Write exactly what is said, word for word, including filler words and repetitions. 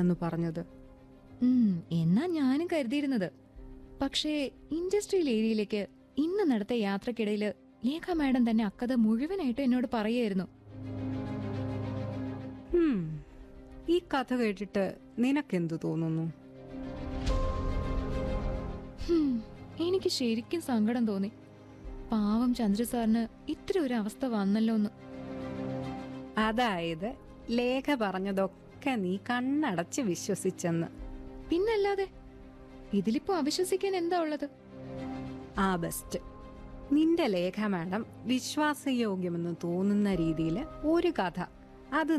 അന്ന് പറഞ്ഞത്. ഉം, എന്നാ ഞാനും കരുതിയിരുന്നത്. പക്ഷേ ഇൻഡസ്ട്രിയൽ ഏരിയയിലേക്ക് ഇന്ന് നടത്തിയ യാത്രക്കിടയില് ലേഖ മാഡം തന്നെ അക്കഥ മുഴുവനായിട്ട് എന്നോട് പറയായിരുന്നു. ഉം, ഈ കഥ കേട്ടിട്ട് നിനക്കെന്തു തോന്നുന്നു? ഹും, എനിക്ക് ശരിക്കും സങ്കടം തോന്നി. പാവം ചന്ദ്ര സാറിന് ഇത്ര ഒരു അവസ്ഥ വന്നല്ലോന്ന്. അതായത് ലേഖ പറഞ്ഞതൊക്കെ നീ കണ്ണടച്ച് വിശ്വസിച്ചെന്ന്. പിന്നല്ലാതെ ഇതിലിപ്പോ അവിശ്വസിക്കാൻ എന്താ ഉള്ളത്? ആ ബെസ്റ്റ്. നിന്റെ ലേഖ മാഡം വിശ്വാസയോഗ്യമെന്ന് തോന്നുന്ന രീതിയിൽ ഒരു കഥ അത്